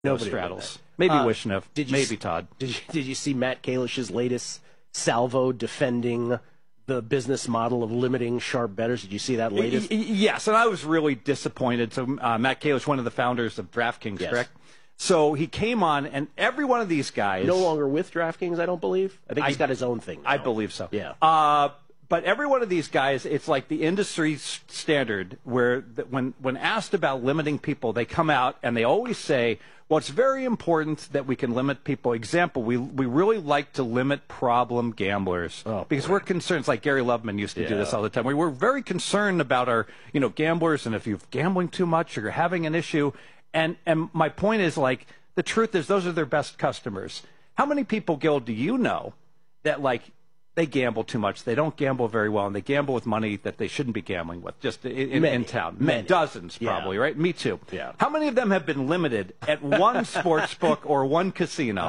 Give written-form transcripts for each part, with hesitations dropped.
Nobody straddles. Maybe Wishnev. Maybe Todd. Did you see Matt Kalish's latest salvo defending the business model of limiting sharp bettors? Did you see that latest? Yes, and I was really disappointed. So Matt Kalish, one of the founders of DraftKings, correct? So he came on, and every one of these guys... No longer with DraftKings, I don't believe. I think he's got his own thing now. I believe so. Yeah. But every one of these guys, it's like the industry standard where when asked about limiting people, they come out and they always say, well, it's very important that we can limit people. Example, we really like to limit problem gamblers because we're concerned. It's like Gary Loveman used to do this all the time. We're very concerned about our gamblers, and if you're gambling too much or you're having an issue. And my point is, like, the truth is those are their best customers. How many people, Gil, do you know that, like, they gamble too much, they don't gamble very well, and they gamble with money that they shouldn't be gambling with, just in town? Many. Dozens, probably, right? Me too. Yeah. How many of them have been limited at one sports book or one casino?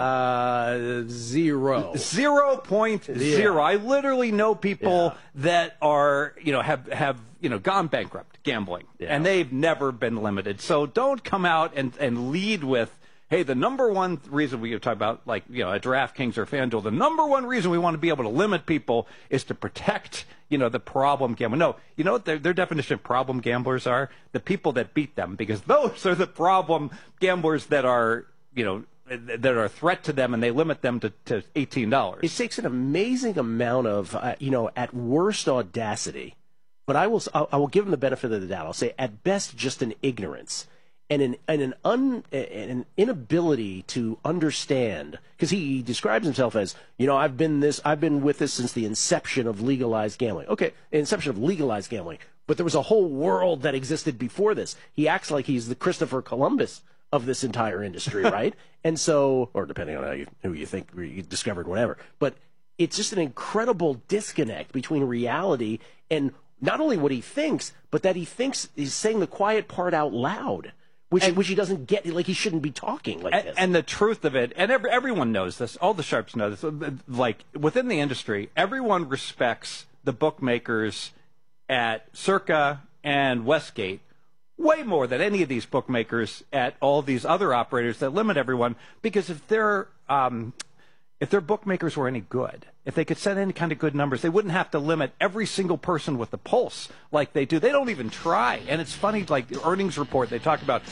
0. 0.0. I literally know people that are, have gone bankrupt gambling, and they've never been limited. So don't come out and lead with, hey, the number one reason we talk about, like, at DraftKings or FanDuel, the number one reason we want to be able to limit people is to protect, the problem gambler. No, you know what their definition of problem gamblers are? The people that beat them, because those are the problem gamblers that are, that are a threat to them, and they limit them to $18. It takes an amazing amount of, at worst, audacity. But I will give him the benefit of the doubt. I'll say, at best, just an ignorance. And an inability to understand, because he describes himself as, I've been with this since the inception of legalized gambling. Okay, inception of legalized gambling, but there was a whole world that existed before this. He acts like he's the Christopher Columbus of this entire industry, right? And so, or depending on who you think you discovered, whatever. But it's just an incredible disconnect between reality and not only what he thinks, but that he thinks he's saying the quiet part out loud. Which he doesn't get, like he shouldn't be talking like this. And the truth of it, and everyone knows this, all the sharps know this, like within the industry, everyone respects the bookmakers at Circa and Westgate way more than any of these bookmakers at all these other operators that limit everyone, because if their bookmakers were any good, if they could set any kind of good numbers, they wouldn't have to limit every single person with the pulse like they do. They don't even try. And it's funny, like the earnings report, they talk about,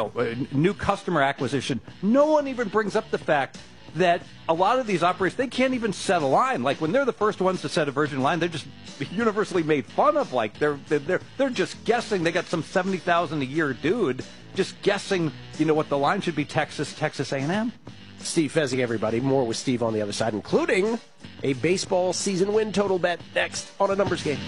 new customer acquisition. No one even brings up the fact that a lot of these operators, they can't even set a line. Like when they're the first ones to set a Virgin line, they're just universally made fun of. Like they're just guessing. They got some $70,000 a year dude just guessing, what the line should be. Texas A&M. Steve Fezzik, everybody. More with Steve on the other side, including a baseball season win total bet next on A Numbers Game.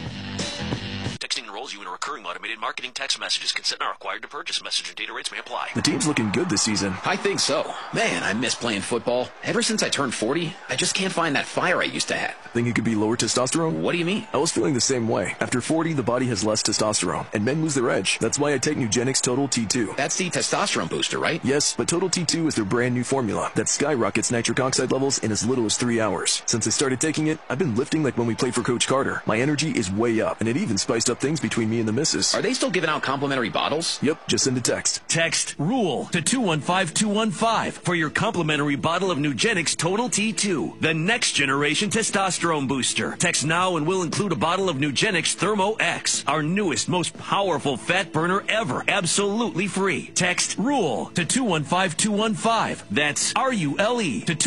Texting enrolls you in a recurring automated marketing text messages. Consent not required to purchase. Message and data rates may apply. The team's looking good this season. I think so. Man, I miss playing football. Ever since I turned 40, I just can't find that fire I used to have. Think it could be lower testosterone? What do you mean? I was feeling the same way. After 40, the body has less testosterone, and men lose their edge. That's why I take Nugenix Total T2. That's the testosterone booster, right? Yes, but Total T2 is their brand new formula that skyrockets nitric oxide levels in as little as 3 hours. Since I started taking it, I've been lifting like when we played for Coach Carter. My energy is way up, and it even spiced up things between me and the missus. Are they still giving out complimentary bottles? Yep, just send a text. Text RULE to 215215 for your complimentary bottle of Nugenix Total T2, the next generation testosterone booster. Text now and we'll include a bottle of Nugenix Thermo X, our newest, most powerful fat burner ever, absolutely free. Text RULE to 215215. That's RULE to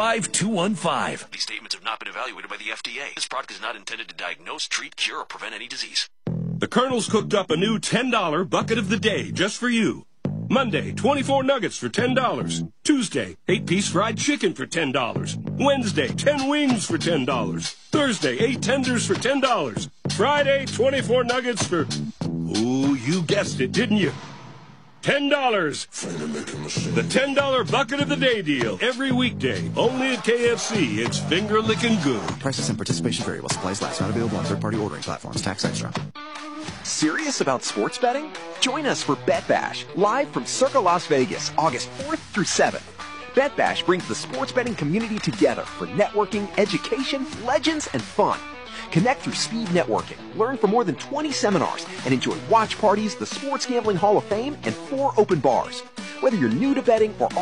215215. These statements have not been evaluated by the FDA. This product is not intended to diagnose, treat, cure, or prevent any disease. The Colonel's cooked up a new $10 bucket of the day just for you. Monday, 24 nuggets for $10. Tuesday, 8-piece fried chicken for $10. Wednesday, 10 wings for $10. Thursday, 8 tenders for $10. Friday, 24 nuggets for... Ooh, you guessed it, didn't you? $10. The $10 bucket of the day deal. Every weekday. Only at KFC. It's finger-licking good. Prices and participation vary while supplies last. Not available on third-party ordering platforms. Tax extra. Serious about sports betting? Join us for Bet Bash, live from Circa Las Vegas, August 4th through 7th. Bet Bash brings the sports betting community together for networking, education, legends, and fun. Connect through speed networking, learn from more than 20 seminars, and enjoy watch parties, the Sports Gambling Hall of Fame, and 4 open bars. Whether you're new to betting or